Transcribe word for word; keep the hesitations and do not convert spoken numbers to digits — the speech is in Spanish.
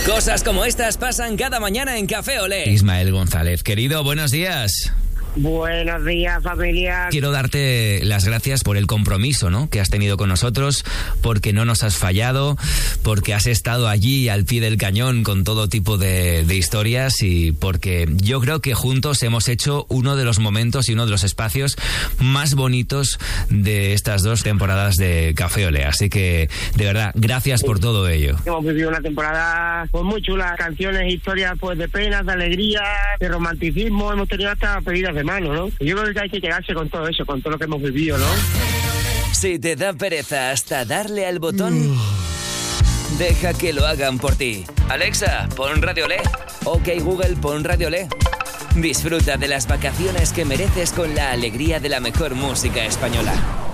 Cosas como estas pasan cada mañana en Café Olé. Ismael González, querido, buenos días. Buenos días, familia. Quiero darte las gracias por el compromiso, ¿no?, que has tenido con nosotros, porque no nos has fallado, porque has estado allí al pie del cañón con todo tipo de, de historias, y porque yo creo que juntos hemos hecho uno de los momentos y uno de los espacios más bonitos de estas dos temporadas de Café Olé. Así que, de verdad, gracias por todo ello. Hemos vivido una temporada pues muy chula, canciones, historias pues de penas, de alegría, de romanticismo, hemos tenido hasta pedidas de mano, ¿no? Yo creo que hay que quedarse con todo eso, con todo lo que hemos vivido, ¿no? Si te da pereza hasta darle al botón, deja que lo hagan por ti. Alexa, pon Radio Olé. Ok, Google, pon Radio Olé. Disfruta de las vacaciones que mereces con la alegría de la mejor música española.